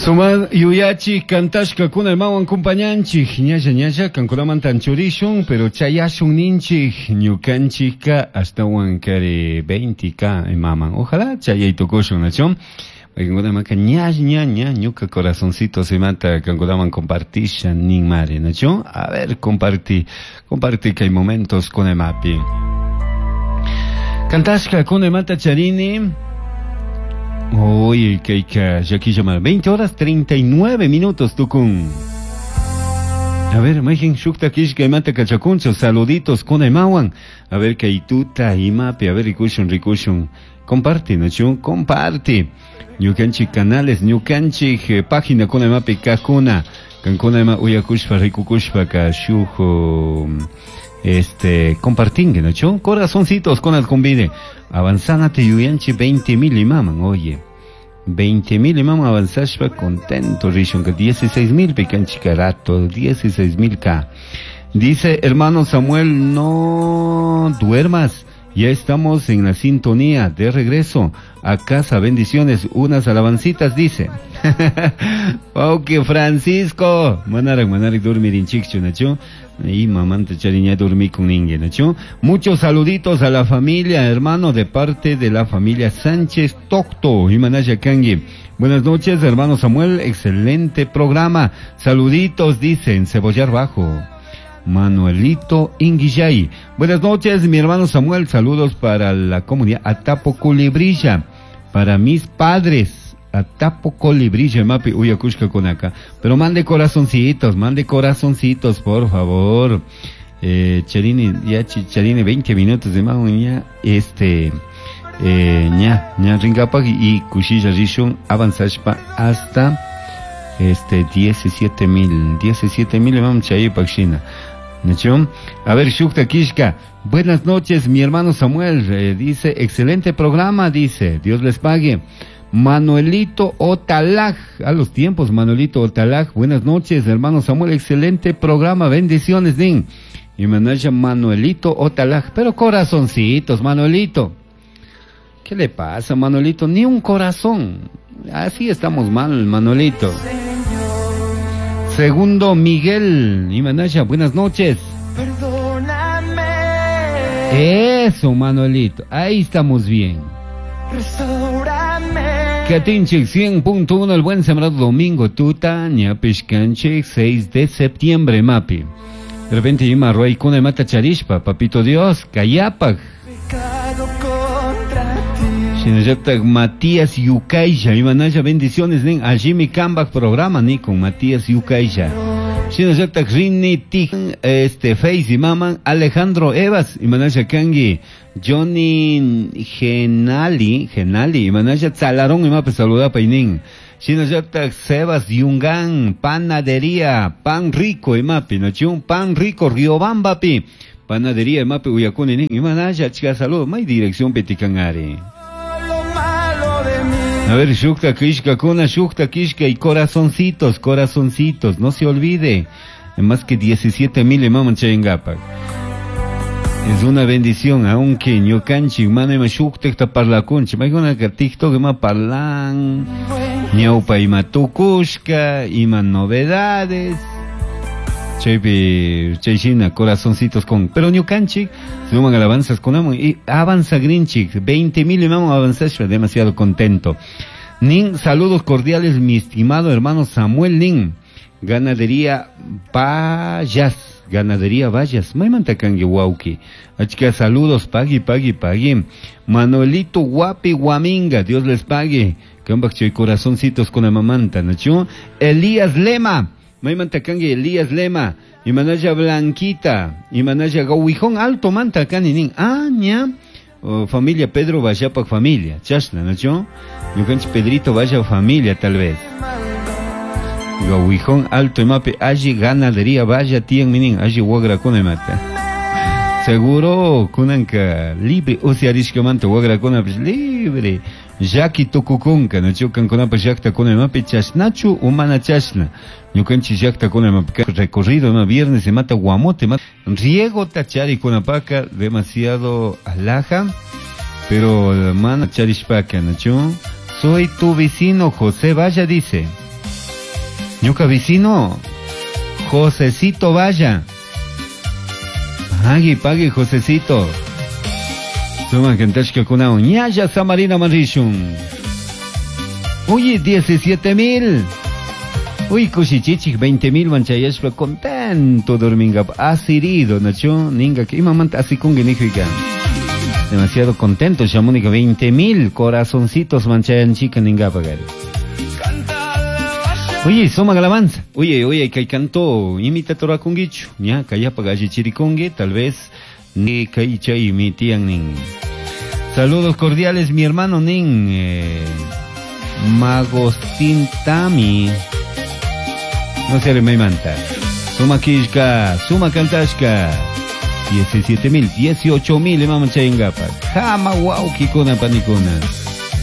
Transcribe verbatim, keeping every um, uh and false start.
Sumad yuyachi kantashka kuna mawan kumpanyanchik ñalla ñalla kankuraman tanchurishun pero chayashun ninchik ñukanchika hasta wankari veinte k maman ojalá chayay tokoshun nachon kankuraman ña ña ña ñuka corazoncito se mata kankuraman compartisha nin mare nachon a ver compartí compartí que hay momentos con el mapi kantashka kuna mata charini. Oye, que hay que ya aquí llamar veinte horas treinta y nueve minutos, Tukun. A ver, Mejen Shukta Kishka y Mata Kachacuncho, saluditos con Emawan. A ver, que hay tuta y mape, a ver, Rikushun, Rikushun. Comparte, ¿no? Comparte. Ñukanchi canales, Ñukanchi página con Emape Kakuna. Kankuna Ema Uyakushpa, Rikukushpa, Kashujo. Este, compartingue, ¿no? Corazoncitos con el convide. Avanzánate yuyanchi veinte mil imaman, oye. veinte mil imaman avanzashpa contento, rishon, que dieciséis mil pecanchi carato, dieciséis mil k. Dice, hermano Samuel, no duermas. Ya estamos en la sintonía de regreso a casa. Bendiciones, unas alabancitas, dice. Ok, Francisco. Manarak, manarak, dormir en chicho, ¿nacho? Y mamanta chariña dormí con ninguém, ¿nacho? Muchos saluditos a la familia, hermano, de parte de la familia Sánchez Tocto y Manaya Kangi. Buenas noches, hermano Samuel, excelente programa. Saluditos, dice, en Cebollar Bajo. Manuelito Inguillay. Buenas noches, mi hermano Samuel. Saludos para la comunidad Atapo Culibrilla. Para mis padres. Atapo Culibrilla, mapi Uyakushka con acá. Pero mande corazoncitos, mande corazoncitos, por favor. Eh, Charini, ya Charini, veinte minutos de más, ya, este, eh, ña, ña, ringapag y Kushilla Rishon, avanzashpa hasta, este, diecisiete mil, diecisiete mil, vamos a ir para China. A ver, Shukta Kishka, buenas noches, mi hermano Samuel, eh, dice, excelente programa, dice, Dios les pague. Manuelito Otalaj, a los tiempos, Manuelito Otalaj, buenas noches, hermano Samuel, excelente programa, bendiciones, din. Y manaya Manuelito Otalaj, pero corazoncitos, Manuelito. ¿Qué le pasa, Manuelito? Ni un corazón. Así estamos mal, Manuelito. Segundo, Miguel y Manaya, buenas noches. Perdóname. Eso, Manuelito, ahí estamos bien. Restaurame. Catinchik cien punto uno, el buen sembrado domingo, Tuta, Ñapishkanchik, seis de septiembre, mapi. De repente, Ima Roy Kuna Mata Charishpa, papito Dios, Kayapak. Matías Yukaisha, Imanaya, bendiciones, nen, Ajimi Kambak programa, ni con Matías Yukaisha. Shinajatak Rini Tik, este, Face y Maman, Alejandro Evas, Imanaya Kangi, Johnny Genali, Genali, Imanaya Zalarón, y Mape saluda Painin. Shinajatak Sebas Yungan, Panadería, Pan Rico, y Mape, Nachun, Pan Rico, Riobamba, Pi, Panadería, y Mape Uyakuni, Imanaya, chica, saludo, may dirección Peticangari. A ver, Shukta Kishka, Kuna Shukta Kishka y corazoncitos, corazoncitos, no se olvide. Más que diecisiete mil maman chayengapak. Es una bendición, aunque ñocanchi, manema Shukta esta parla concha. Me una que TikTok ma parlan, ñaupa ima tukushka, ima novedades. Chepe, chechina, corazoncitos con, pero ñucanchi, se suman alabanzas con amo, y avanza Grinchik, veinte mil y vamos a avanzar, demasiado contento. Nin, saludos cordiales, mi estimado hermano Samuel Nin, ganadería Vallas, ganadería Vallas, may mantacangue wauki, achika saludos, pagui, pagui, pagui, Manuelito Guapi Guaminga, Dios les pague, cambach choy corazoncitos con la mamanta, ¿no? Elías Lema, May mantacangue Elías Lema, y manaya Blanquita, y manaya Gauijón Alto Mantacaninin, ah, ña, oh, familia Pedro Vallapac familia, chasna, ¿no? Yo cancho Pedrito vaya familia, tal vez. Gauijón Alto y mape, allí ganadería vaya tien minin, allí wagra con mata. Seguro, kunanka, libre, o sea, riscamante, wagra con libre. Jackie Tokukunka, no chocan con apa jacta con el mape chasnachu, humana chasna. No canchi jacta con el mape recorrido, no viernes se mata guamote, mata riego tachari con apaca, demasiado alaja, pero mana charishpaca, no cho. Soy tu vecino José Vaya, dice. Ñuka vecino, Josecito Vaya. Pague, pague, Josecito. Suma Kentashka Kunao, Ñaya Samarina Marishun. Oye, diecisiete mil. Uy, Kushichichik, veinte mil manchayashpa, contento dorminga. Asirido, Nacho, Ninga, que imamanta así con Genifica. Demasiado contento, Shamunica, veinte mil corazoncitos manchayan chica Ninga pagar. Oye, soma galavanza. Oye, oye, que canto imita tora kungichu. Ya, kaya pagaji chirikongue, tal vez ni kaicha imitian nin. Saludos cordiales, mi hermano nin. Eh, Magostin Tami. No se me manta. Suma kishka, suma cantashka. diecisiete mil, dieciocho mil, mamá chayengapa. Jama wow, kikona panikona.